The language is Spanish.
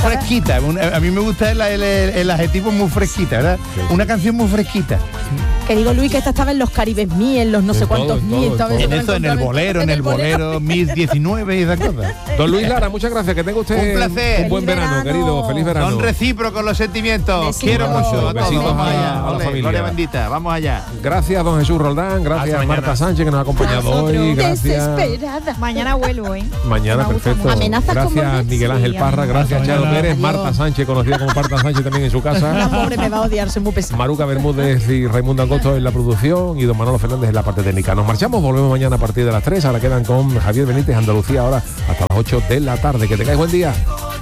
fresquita. A mí me gusta el adjetivo muy fresquita, ¿verdad? Sí. Una canción muy fresquita. Que digo, Luis, que esta estaba en los Caribes Mí, en los no sé cuántos Mí. En el bolero, Miss 19 y esas cosas. Don Luis Lara, muchas gracias. Que tenga usted un placer. Un buen verano, querido. Feliz verano. Son recíprocos los sentimientos. Besitos. Quiero mucho a todos. Besitos Vamos allá. a la familia. Gloria bendita. Vamos allá. Gracias, don Jesús Roldán. Gracias a Marta Sánchez, que nos ha acompañado hoy. Gracias. Desesperada. Mañana vuelvo, ¿eh? Mañana, perfecto. Amenazas con Gracias, volver. Miguel Ángel Parra. Gracias, Charo Pérez. Marta Sánchez, conocida como Marta Sánchez también en su casa. La pobre me va a odiar, soy muy pesada. Maruca Bermúdez y Raimundo Angosto en la producción y don Manolo Fernández en la parte técnica. Nos marchamos, volvemos mañana a partir de las 3. Ahora quedan con Javier Benítez, Andalucía, ahora hasta las 8 de la tarde. Que tengáis buen día.